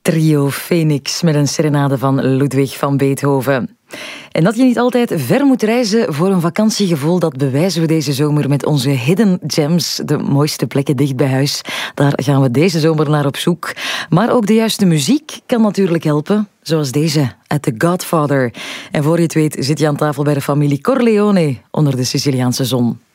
Trio Phoenix met een serenade van Ludwig van Beethoven. En dat je niet altijd ver moet reizen voor een vakantiegevoel, dat bewijzen we deze zomer met onze Hidden Gems, de mooiste plekken dicht bij huis. Daar gaan we deze zomer naar op zoek. Maar ook de juiste muziek kan natuurlijk helpen, zoals deze uit The Godfather. En voor je het weet zit je aan tafel bij de familie Corleone onder de Siciliaanse zon.